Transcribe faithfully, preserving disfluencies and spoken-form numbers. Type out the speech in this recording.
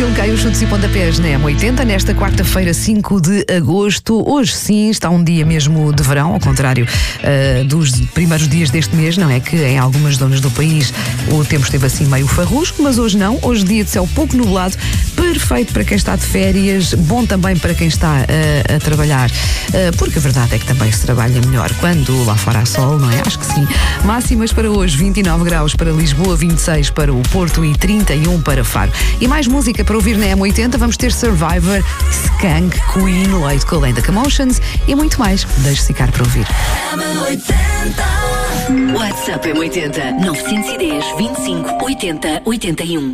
estilo cai os chutes e pontapés na M oitenta, nesta quarta-feira, cinco de agosto. Hoje sim está um dia mesmo de verão, ao contrário uh, dos primeiros dias deste mês, não é? Que em algumas zonas do país o tempo esteve assim meio farrusco, mas hoje não. Hoje dia de céu pouco nublado, perfeito para quem está de férias, bom também para quem está uh, a trabalhar, uh, porque a verdade é que também se trabalha melhor quando lá fora há sol, não é? Acho que sim. Máximas para hoje, vinte e nove graus para Lisboa, vinte e seis para o Porto e trinta e um para Faro. E mais música para ouvir na M oitenta, vamos ter Survivor, Skank, Queen, Leite com Lenda Commotions e muito mais. Deixe-se ficar para ouvir. WhatsApp M oitenta nove um zero, vinte e cinco, oitenta, oitenta e um.